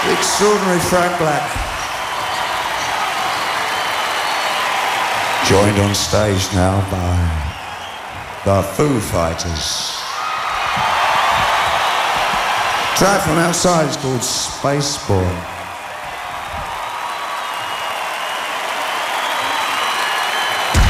The extraordinary Frank Black. Joined on stage now by the Foo Fighters. Track from outside is called Spaceborne.